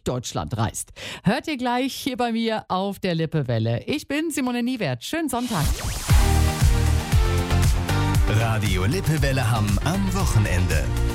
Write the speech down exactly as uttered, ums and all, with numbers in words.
Deutschland reist. Hört ihr gleich hier bei mir auf der Lippewelle. Ich bin Simone Niewert. Schönen Sonntag. Radio Lippewelle Hamm am Wochenende.